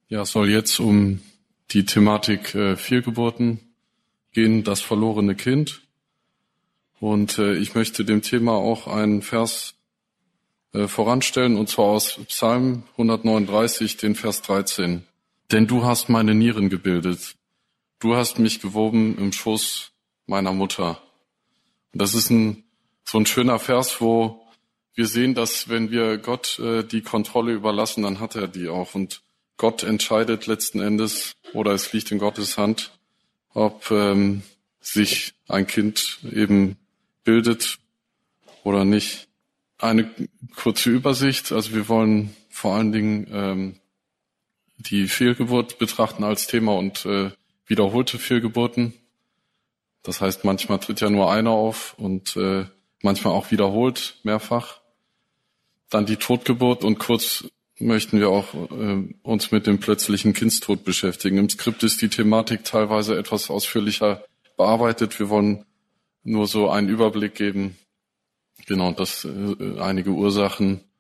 Ja, es soll jetzt um die Thematik Fehlgeburten gehen, das verlorene Kind. Und ich möchte dem Thema auch einen Vers voranstellen, und zwar aus Psalm 139, den Vers 13. Denn du hast meine Nieren gebildet. Du hast mich gewoben im Schoß meiner Mutter. Und das ist so ein schöner Vers, wo wir sehen, dass wenn wir Gott die Kontrolle überlassen, dann hat er die auch. Und Gott entscheidet letzten Endes, oder es liegt in Gottes Hand, ob sich ein Kind eben bildet oder nicht. Eine kurze Übersicht. Also wir wollen vor allen Dingen die Fehlgeburt betrachten als Thema und wiederholte Fehlgeburten. Das heißt, manchmal tritt ja nur einer auf und manchmal auch wiederholt, mehrfach. Dann die Totgeburt und kurz möchten wir auch uns mit dem plötzlichen Kindstod beschäftigen. Im Skript ist die Thematik teilweise etwas ausführlicher bearbeitet. Wir wollen nur so einen Überblick geben. Genau, das einige Ursachen